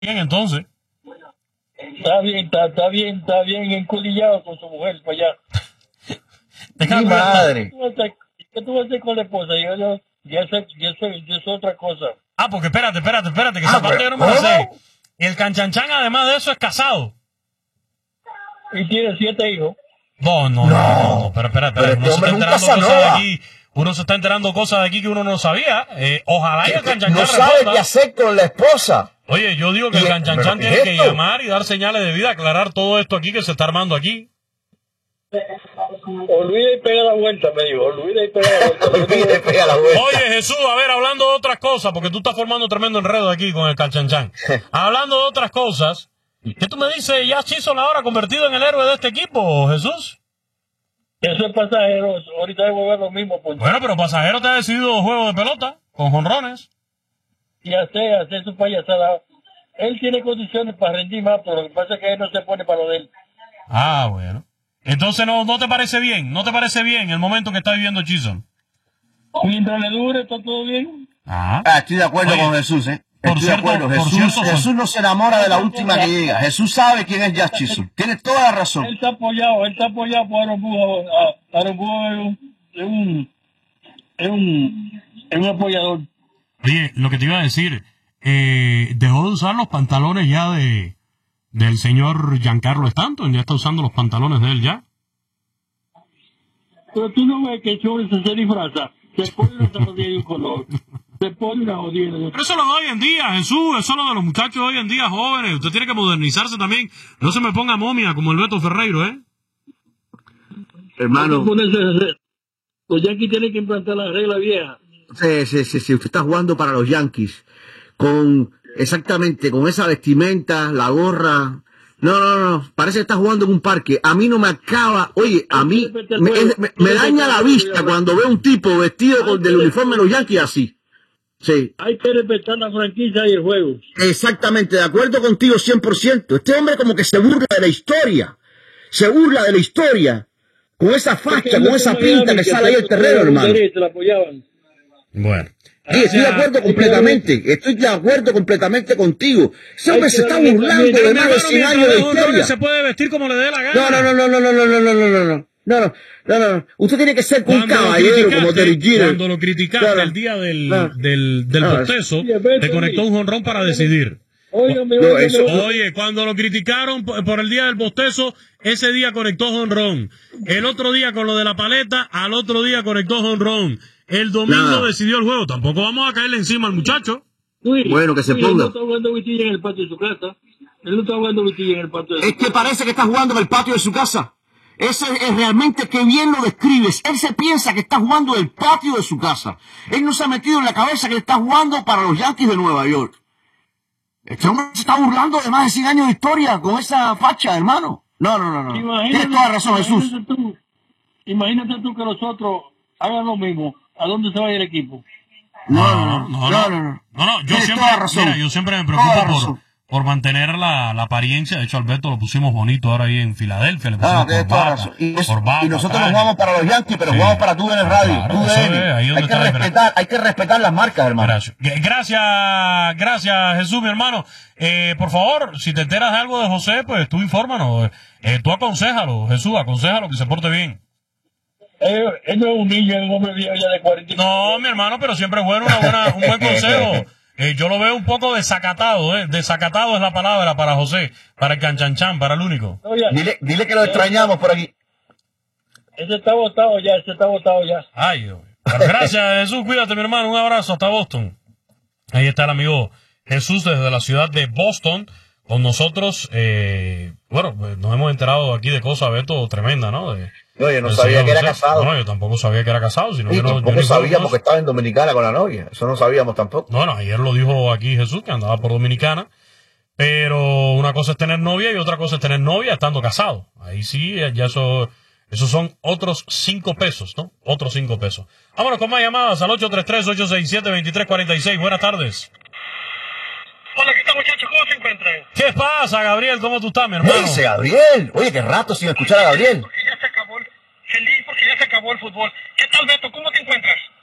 bien, entonces. Está bien enculillado con su mujer para allá. Mi madre. ¿Qué tú vas a hacer con la esposa? Yo soy otra cosa. Ah, porque espérate, que esa parte yo no me la sé. El Canchanchan, además de eso, es casado. Y tiene 7 hijos. No, pero espérate, uno se está enterando cosas de aquí. Uno se está enterando cosas de aquí que uno no sabía. Ojalá y el Canchanchan no sabe qué hacer con la espoda. Oye, yo digo que el Canchanchan tiene que llamar y dar señales de vida, aclarar todo esto aquí que se está armando aquí. Olvida y pega la vuelta, me dijo. Olvida y pega la vuelta. Oye, Jesús, a ver, hablando de otras cosas, porque tú estás formando tremendo enredo aquí con el Canchanchan. Hablando de otras cosas, ¿qué tú me dices? ¿Ya Chisholm ahora convertido en el héroe de este equipo, Jesús? Eso es pasajero. Ahorita debo ver lo mismo. Bueno, pero pasajero te ha decidido juego de pelota, con jonrones. Y hace su payasada. Él tiene condiciones para rendir más, pero lo que pasa es que él no se pone para lo de él. Ah, bueno. Entonces no te parece bien, el momento que está viviendo Chisholm. Mientras le dure, está todo bien. Estoy de acuerdo con Jesús, Estoy de acuerdo. Jesús no se enamora de la última que llega. Jesús sabe quién es Jazz Chisholm. Tiene toda la razón. Él está apoyado por Aaron Boone. Es un apoyador. Oye, lo que te iba a decir, dejó de usar los pantalones ya del señor Giancarlo Stanton, ya está usando los pantalones de él ya. Pero tú no ves que el hombre se disfraza, se pone una rodilla de un color, se pone una rodilla de otro. Pero eso es lo de hoy en día, Jesús, eso es lo de los muchachos hoy en día jóvenes, usted tiene que modernizarse también, no se me ponga momia como el Beto Ferreiro, Hermano. Los Yankees tienen que implantar la regla vieja. Sí, usted está jugando para los Yankees, exactamente, con esa vestimenta, la gorra. No, parece que está jugando en un parque. A mí no me acaba, oye, a mí me daña la vista cuando veo un tipo vestido del uniforme de los Yankees así. Sí. Hay que respetar la franquicia y el juego. Exactamente, de acuerdo contigo 100%. Este hombre como que se burla de la historia. Con esa facha, con esa pinta que sale ahí el terreno, hermano. Bueno. Sí, estoy de acuerdo completamente contigo. Ese hombre se está burlando de más de 100 años de historia. Se puede vestir como le dé la gana. No. Usted tiene que ser un caballero como Derek Jeter. Cuando lo criticaste el día del bostezo, te conectó un jonrón para decidir. Oye, cuando lo criticaron por el día del bostezo, ese día conectó jonrón. El otro día con lo de la paleta, al otro día conectó jonrón. El domingo decidió el juego. Tampoco vamos a caerle encima al muchacho. Bueno, que se ponga. Él no está jugando vitilla en el patio de su casa. Es que parece que está jugando en el patio de su casa. Ese es realmente que bien lo describes. Él se piensa que está jugando en el patio de su casa. Él no se ha metido en la cabeza que está jugando para los Yankees de Nueva York. Este hombre se está burlando de más de 100 años de historia con esa facha, hermano. No. Tienes toda razón, Jesús. Imagínate tú que nosotros hagan lo mismo. ¿A dónde se va el equipo? No. Yo siempre me preocupo por mantener la apariencia. De hecho, Alberto lo pusimos bonito ahora ahí en Filadelfia. Le pusimos y nosotros no jugamos para los Yankees, pero jugamos para TUDN Radio. Hay que respetar las marcas, hermano. Gracias, Jesús, mi hermano. Por favor, si te enteras de algo de José, pues tú infórmanos. Tú aconséjalo, Jesús, aconsejalo que se porte bien. Él no es un niño, es un hombre viejo ya de 40. No, mi hermano, pero siempre es bueno un buen consejo. Yo lo veo un poco desacatado, Desacatado es la palabra para José, para el Canchanchan, para el único. Dile que lo extrañamos por aquí. Ese está botado ya. Ay, Dios. Gracias, Jesús, cuídate, mi hermano, un abrazo hasta Boston. Ahí está el amigo Jesús desde la ciudad de Boston con nosotros. Bueno, pues nos hemos enterado aquí de cosas, Beto, tremendas, ¿no? No, yo no sabía que era casado. No, yo tampoco sabía que era casado. Sino que tampoco sabíamos que estaba en Dominicana con la novia. Eso no sabíamos tampoco. Bueno, ayer lo dijo aquí Jesús, que andaba por Dominicana. Pero una cosa es tener novia y otra cosa es tener novia estando casado. Ahí sí, ya esos son otros 5 pesos, ¿no? Otros 5 pesos. Vámonos con más llamadas al 833-867-2346. Buenas tardes. Hola, ¿qué tal, muchachos? ¿Cómo se encuentran? ¿Qué pasa, Gabriel? ¿Cómo tú estás, mi hermano? ¿Qué dice Gabriel? Oye, qué rato sin escuchar a Gabriel. Feliz porque ya se acabó el fútbol. ¿Qué tal, Beto? ¿Cómo te encuentras?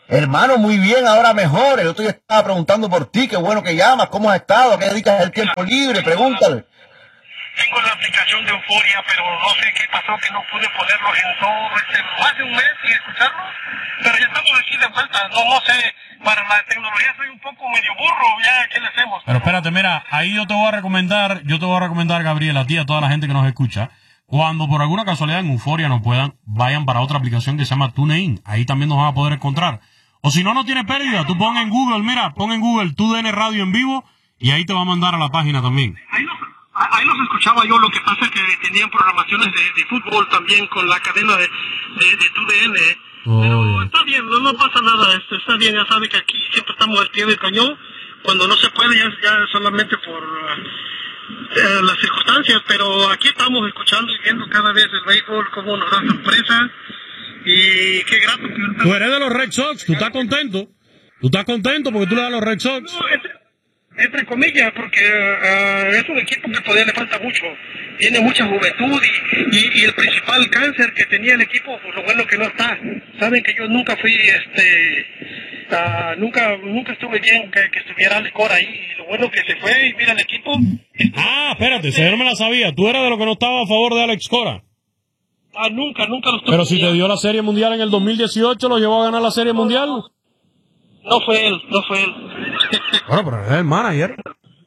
Hermano, muy bien, ahora mejor. El otro día estaba preguntando por ti, qué bueno que llamas, cómo has estado, a qué dedicas el tiempo libre, pregúntale. Tengo la aplicación de Euforia, pero no sé qué pasó, que no pude ponerlos en todo más de un mes sin escucharlos, pero ya estamos aquí de vuelta. No sé, para la tecnología soy un poco medio burro, ya, ¿qué le hacemos? Pero espérate, mira, ahí yo te voy a recomendar, Gabriel, a ti y a toda la gente que nos escucha, cuando por alguna casualidad en Euforia no puedan, vayan para otra aplicación que se llama TuneIn, ahí también nos van a poder encontrar. O si no tiene pérdida, tú pon en Google, pon en Google TUDN Radio en vivo, y ahí te va a mandar a la página también. Ahí los escuchaba yo, lo que pasa es que tenían programaciones de fútbol también con la cadena de TUDN. Pero está bien, no pasa nada, está bien, ya sabe que aquí siempre estamos al pie del cañón, cuando no se puede ya solamente por las circunstancias, pero aquí estamos escuchando y viendo cada vez el béisbol, cómo nos da sorpresa, y qué grato. Tú eres de los Red Sox, tú estás contento porque tú le das a los Red Sox. No, entre comillas, porque es un equipo que todavía le falta mucho, tiene mucha juventud y el principal cáncer que tenía el equipo, pues lo bueno que no está. Saben que yo nunca fui, nunca estuve bien que estuviera Alex Cora ahí, y lo bueno que se fue y mira el equipo. Espérate, si yo no me la sabía, tú eras de los que no estaba a favor de Alex Cora. Nunca lo estuve. Pero si te dio la Serie Mundial en el 2018, ¿lo llevó a ganar la Serie Mundial? No fue él. Bueno, pero es el manager.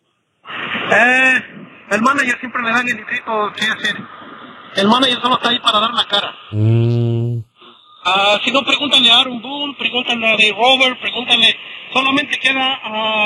El manager siempre le dan el librito qué hacer. El manager solo está ahí para dar la cara. Si no, pregúntale a Aaron Boone, pregúntale a Dave Roberts, pregúntale. Solamente queda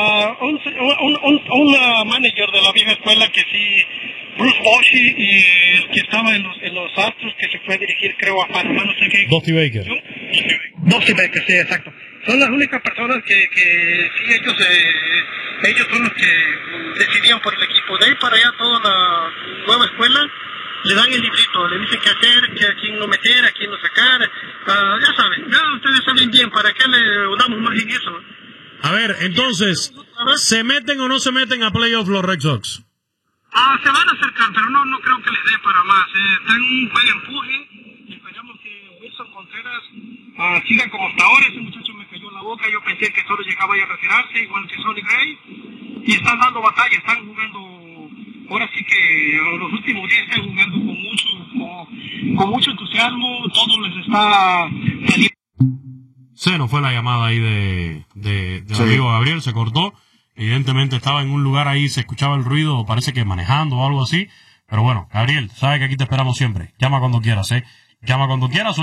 un manager de la vieja escuela que sí, Bruce Bochy, y el que estaba en los Astros, que se fue a dirigir, creo, a Panamá, no sé qué. Dusty Baker, sí, exacto. Son las únicas personas que sí, ellos son los que decidían por el equipo. De ahí para allá, toda la nueva escuela le dan el librito, le dicen qué hacer, que a quién no meter, a quién no sacar. Ya saben, ustedes saben bien, ¿para qué le damos más en eso? A ver, entonces, ¿se meten o no se meten a playoff los Red Sox? Se van a acercar, pero no creo que les dé para más. Están un buen empuje y esperamos que Wilson Contreras siga como hasta ahora. Ese muchacho me cayó en la boca, yo pensé que solo llegaba a retirarse, igual que Sonny Gray, y están dando batalla, están jugando, ahora sí que los últimos días están jugando con mucho entusiasmo, todo les está saliendo. Se nos fue la llamada ahí de amigo Gabriel, se cortó. Evidentemente estaba en un lugar ahí, se escuchaba el ruido, parece que manejando o algo así. Pero bueno, Gabriel, sabes que aquí te esperamos siempre. Llama cuando quieras, Llama cuando quieras,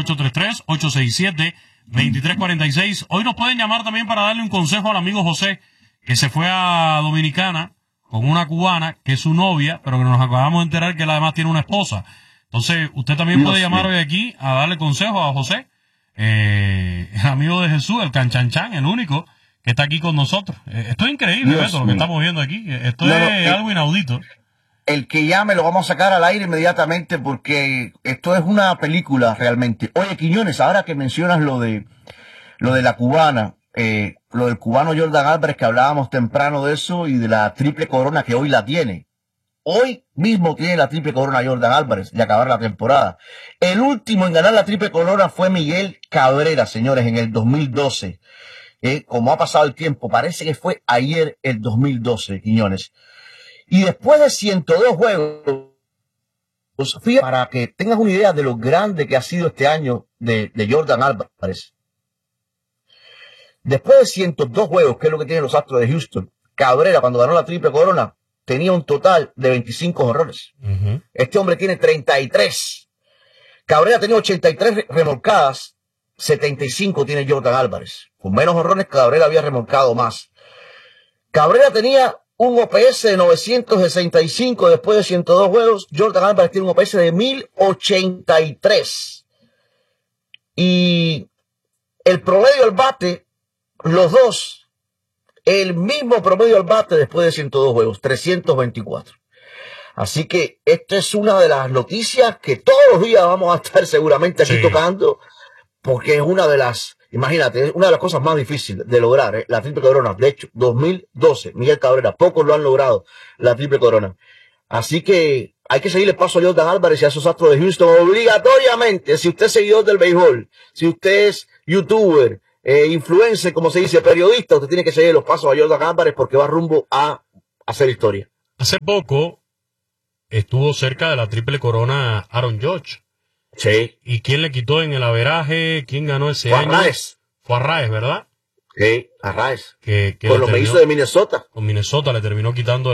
833-867-2346. Hoy nos pueden llamar también para darle un consejo al amigo José, que se fue a Dominicana con una cubana, que es su novia, pero que nos acabamos de enterar que él además tiene una esposa. Entonces, usted también puede llamar hoy aquí a darle consejo a José, el amigo de Jesús, el Canchanchan, el único que está aquí con nosotros. Esto es increíble, Beto, lo que estamos viendo aquí. Esto es algo inaudito. El que llame lo vamos a sacar al aire inmediatamente porque esto es una película realmente. Oye, Quiñones, ahora que mencionas lo de la cubana, lo del cubano Jordan Álvarez, que hablábamos temprano de eso, y de la triple corona que hoy la tiene. Hoy mismo tiene la triple corona Jordan Álvarez de acabar la temporada. El último en ganar la triple corona fue Miguel Cabrera, señores, en el 2012. Como ha pasado el tiempo, parece que fue ayer el 2012, Quiñones. Y después de 102 juegos, fíjate, para que tengas una idea de lo grande que ha sido este año de Jordan Álvarez. Después de 102 juegos, que es lo que tienen los Astros de Houston, Cabrera, cuando ganó la triple corona, tenía un total de 25 jonrones. Este hombre tiene 33. Cabrera tenía 83 remolcadas, 75 tiene Jordan Álvarez. Con menos jonrones, Cabrera había remolcado más. Cabrera tenía un OPS de 965 después de 102 juegos. Jordan Álvarez tiene un OPS de 1083. Y el promedio al bate, los dos, el mismo promedio al bate después de 102 juegos, 324. Así que esta es una de las noticias que todos los días vamos a estar seguramente aquí tocando, porque es una de las, imagínate, es una de las cosas más difíciles de lograr, la triple corona. De hecho, 2012, Miguel Cabrera, pocos lo han logrado, la triple corona. Así que hay que seguirle paso a Jordan Álvarez y a esos Astros de Houston obligatoriamente. Si usted es seguidor del béisbol, si usted es youtuber, influencer, como se dice, periodista, usted tiene que seguir los pasos a Jordan Álvarez porque va rumbo a hacer historia. Hace poco estuvo cerca de la triple corona Aaron Judge. Sí. ¿Y quién le quitó en el averaje? ¿Quién ganó ese año? Fue Arraez, ¿verdad? Sí, Arraez. Con lo que hizo de Minnesota. Con Minnesota le terminó quitando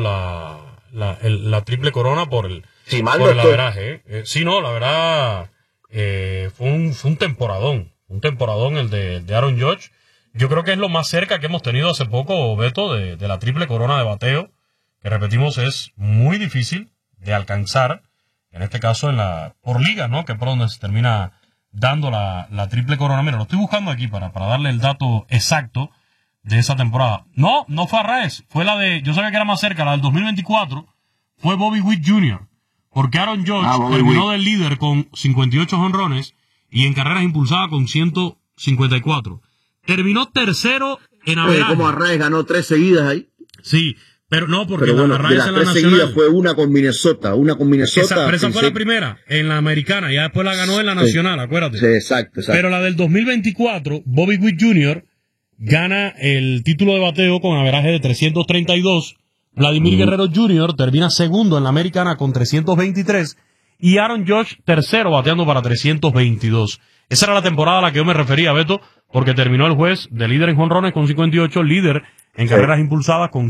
la triple corona por el averaje. Sí, no, la verdad, fue un temporadón. Un temporadón el de Aaron Judge. Yo creo que es lo más cerca que hemos tenido hace poco, Beto, de la triple corona de bateo, que repetimos es muy difícil de alcanzar, en este caso por liga, ¿no? Que por donde se termina dando la triple corona. Mira, lo estoy buscando aquí para darle el dato exacto de esa temporada. No fue Arraez, fue yo sabía que era más cerca, la del 2024, fue Bobby Witt Jr., porque Aaron Judge terminó del líder con 58 jonrones y en carreras impulsadas con 154. Terminó tercero en averaje. Como Arraez ganó 3 seguidas ahí. Sí, pero no, porque Arraez en la nacional. Seguidas fue una con Minnesota. Pero esa fue la primera, en la americana, ya después la ganó en la nacional, acuérdate. Sí, exacto. Pero la del 2024, Bobby Witt Jr. gana el título de bateo con averaje de 332. Vladimir Guerrero Jr. termina segundo en la americana con 323. Y Aaron Judge tercero bateando para 322. Esa era la temporada a la que yo me refería, Beto, porque terminó el juez de líder en jonrones con 58, líder en carreras impulsadas con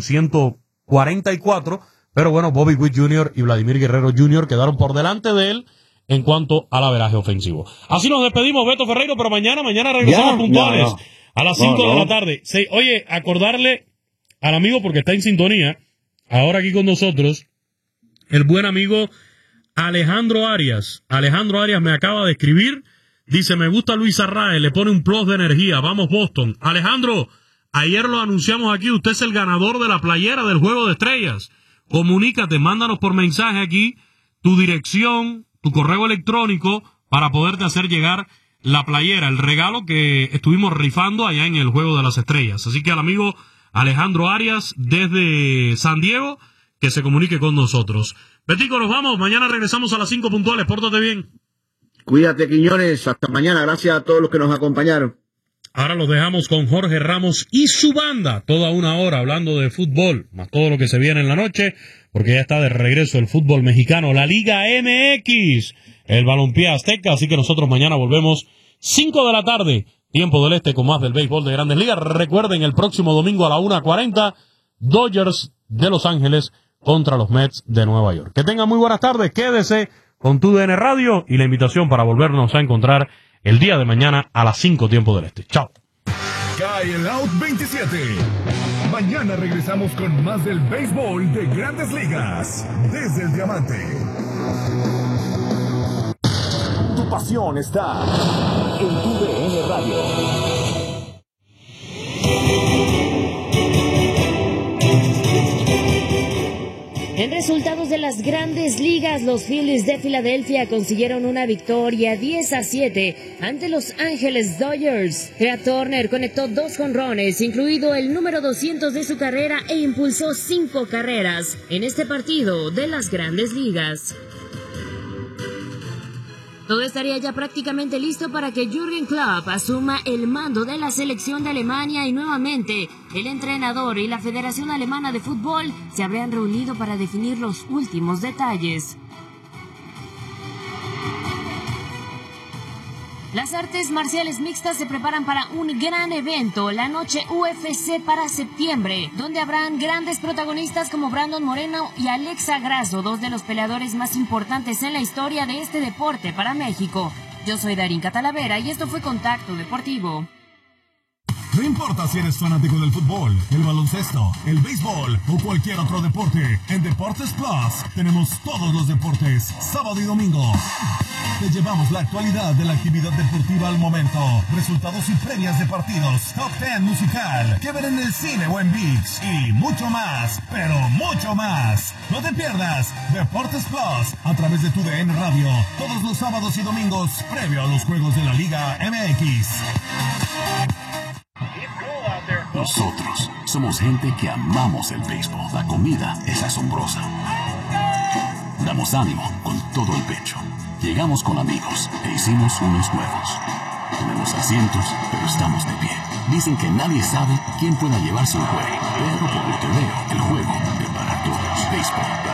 144, pero bueno, Bobby Witt Jr. y Vladimir Guerrero Jr. quedaron por delante de él en cuanto al averaje ofensivo. Así nos despedimos, Beto Ferreiro, pero mañana regresamos puntuales a las 5 de la tarde. Sí, oye, acordarle al amigo, porque está en sintonía, ahora aquí con nosotros, el buen amigo Alejandro Arias. Alejandro Arias me acaba de escribir. Dice, me gusta Luis Arraez, le pone un plus de energía. Vamos, Boston. Alejandro, ayer lo anunciamos aquí. Usted es el ganador de la playera del Juego de Estrellas. Comunícate, mándanos por mensaje aquí tu dirección, tu correo electrónico para poderte hacer llegar la playera, el regalo que estuvimos rifando allá en el Juego de las Estrellas. Así que al amigo Alejandro Arias desde San Diego, que se comunique con nosotros. Betico, nos vamos. Mañana regresamos a las 5 puntuales. Pórtate bien. Cuídate, Quiñones. Hasta mañana. Gracias a todos los que nos acompañaron. Ahora los dejamos con Jorge Ramos y su banda. Toda una hora hablando de fútbol, más todo lo que se viene en la noche, porque ya está de regreso el fútbol mexicano, la Liga MX, el Balompié Azteca. Así que nosotros mañana volvemos 5 de la tarde, tiempo del este, con más del béisbol de Grandes Ligas. Recuerden, el próximo domingo a la 1:40, Dodgers de Los Ángeles contra los Mets de Nueva York. Que tengan muy buenas tardes. Quédese con TUDN Radio y la invitación para volvernos a encontrar el día de mañana a las 5 tiempo del este. Chao. Cae el out 27. Mañana regresamos con más del béisbol de Grandes Ligas desde el Diamante. Tu pasión está en TUDN Radio. En resultados de las Grandes Ligas, los Phillies de Filadelfia consiguieron una victoria 10-7 ante Los Ángeles Dodgers. Trea Turner conectó 2 jonrones, incluido el número 200 de su carrera, e impulsó 5 carreras en este partido de las Grandes Ligas. Todo estaría ya prácticamente listo para que Jürgen Klopp asuma el mando de la selección de Alemania y nuevamente el entrenador y la Federación Alemana de Fútbol se habrían reunido para definir los últimos detalles. Las artes marciales mixtas se preparan para un gran evento, la noche UFC para septiembre, donde habrán grandes protagonistas como Brandon Moreno y Alexa Grasso, 2 de los peleadores más importantes en la historia de este deporte para México. Yo soy Darín Catalavera y esto fue Contacto Deportivo. No importa si eres fanático del fútbol, el baloncesto, el béisbol o cualquier otro deporte, en Deportes Plus tenemos todos los deportes, sábado y domingo. Te llevamos la actualidad de la actividad deportiva al momento, resultados y previas de partidos, top 10 musical, que ver en el cine o en ViX y mucho más, pero mucho más. No te pierdas Deportes Plus a través de TUDN Radio, todos los sábados y domingos previo a los juegos de la Liga MX. Nosotros somos gente que amamos el béisbol. La comida es asombrosa. Damos ánimo con todo el pecho. Llegamos con amigos e hicimos unos nuevos. tenemos asientos, pero estamos de pie. Dicen que nadie sabe quién pueda llevarse un juego, pero por lo que veo, el juego es para todos. Béisbol.